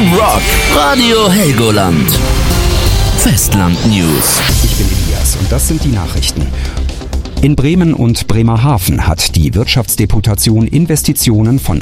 Rock Radio Helgoland. Festland News. Ich bin Elias und das sind die Nachrichten. In Bremen und Bremerhaven hat die Wirtschaftsdeputation Investitionen von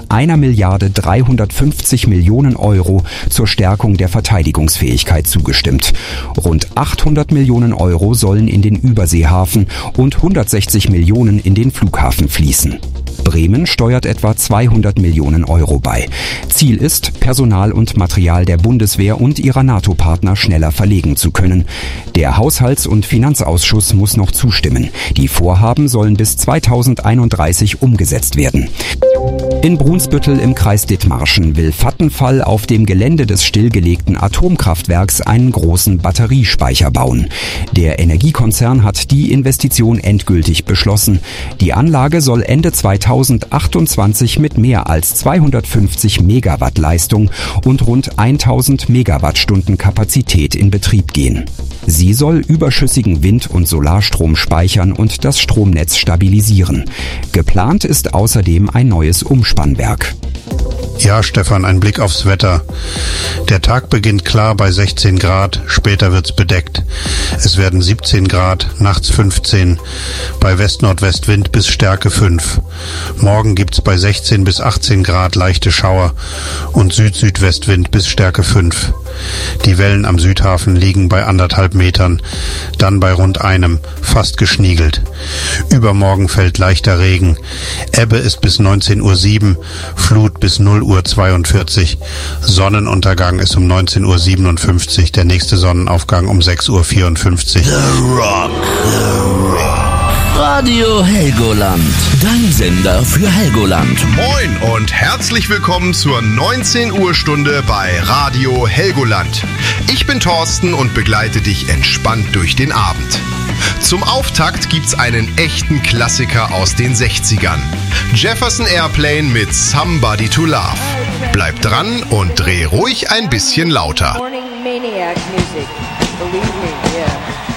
1.350 Millionen Euro zur Stärkung der Verteidigungsfähigkeit zugestimmt. Rund 800 Millionen Euro sollen in den Überseehafen und 160 Millionen in den Flughafen fließen. Bremen steuert etwa 200 Millionen Euro bei. Ziel ist, Personal und Material der Bundeswehr und ihrer NATO-Partner schneller verlegen zu können. Der Haushalts- und Finanzausschuss muss noch zustimmen. Die Vorhaben sollen bis 2031 umgesetzt werden. In Brunsbüttel im Kreis Dithmarschen will Vattenfall auf dem Gelände des stillgelegten Atomkraftwerks einen großen Batteriespeicher bauen. Der Energiekonzern hat die Investition endgültig beschlossen. Die Anlage soll Ende 2028 mit mehr als 250 Megawatt Leistung und rund 1000 Megawattstunden Kapazität in Betrieb gehen. Sie soll überschüssigen Wind- und Solarstrom speichern und das Stromnetz stabilisieren. Geplant ist außerdem ein neues Umspannwerk. Ja, Stefan, ein Blick aufs Wetter. Der Tag beginnt klar bei 16 Grad, später wird's bedeckt. Es werden 17 Grad, nachts 15, bei West-Nordwest-Wind bis Stärke 5. Morgen gibt's bei 16 bis 18 Grad leichte Schauer und Süd-Südwestwind bis Stärke 5. Die Wellen am Südhafen liegen bei 1,5 Metern, dann bei rund einem, fast geschniegelt. Übermorgen fällt leichter Regen. Ebbe ist bis 19:07 Uhr, Flut bis 0:42 Uhr. Sonnenuntergang ist um 19:57 Uhr, der nächste Sonnenaufgang um 6:54 Uhr. The Rock. Radio Helgoland. Dein Sender für Helgoland. Moin und herzlich willkommen zur 19 Uhr Stunde bei Radio Helgoland. Ich bin Thorsten und begleite dich entspannt durch den Abend. Zum Auftakt gibt's einen echten Klassiker aus den 60ern. Jefferson Airplane mit Somebody to Love. Bleib dran und dreh ruhig ein bisschen lauter. Morning Maniac music. Believe me, yeah.